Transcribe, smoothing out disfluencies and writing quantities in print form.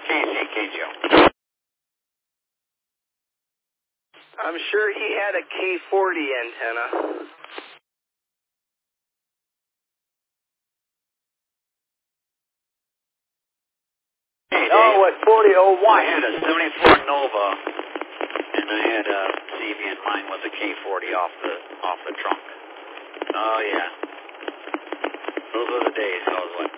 KCKGO. I'm sure he had a K40 antenna. Hey, No, it was 4001. I had a 74 Nova, and I had a CV, and mine was a K40 off the trunk. Oh yeah, those were the days. I was like,